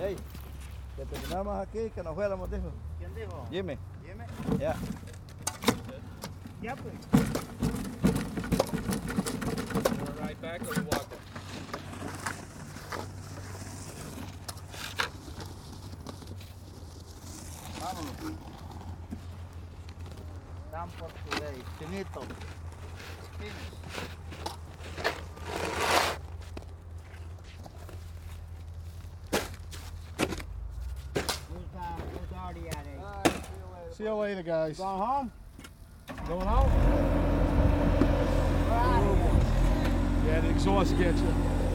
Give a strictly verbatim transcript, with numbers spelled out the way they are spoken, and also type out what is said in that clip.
Hey, que terminamos aquí, que nos fuéramos, dijo. ¿Quién dijo? Jimmy. Jimmy. Ya. Ya pues. We're right back or you walk it? Vámonos. Down for today. Finito. Finish. Who's, uh, who's already at it? All right, see you later. See you later, guys. Going home? Going home? We're out of here. Yeah, the exhaust gets you.